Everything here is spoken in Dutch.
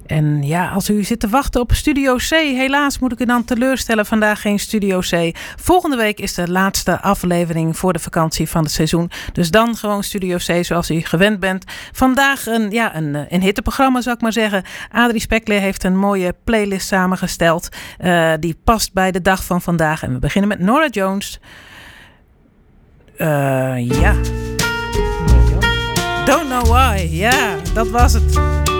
En ja, als u zit te wachten op Studio C, helaas moet ik u dan teleurstellen. Vandaag geen Studio C. Volgende week is de laatste aflevering voor de vakantie van het seizoen. Dus dan gewoon Studio C zoals u gewend bent. Vandaag een hitteprogramma, zou ik maar zeggen. Adrie Spekler heeft een mooie playlist samengesteld. Die past bij de dag van vandaag. En we beginnen met Norah Jones. Don't Know Why. Ja, dat was het.